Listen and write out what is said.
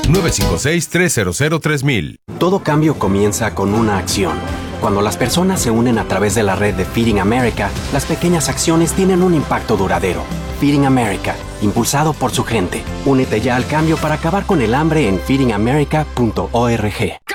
956-300-3000. Todo cambio comienza con una acción. Cuando las personas se unen a través de la red de Feeding America, las pequeñas acciones tienen un impacto duradero. Feeding America, impulsado por su gente. Únete ya al cambio para acabar con el hambre en feedingamerica.org.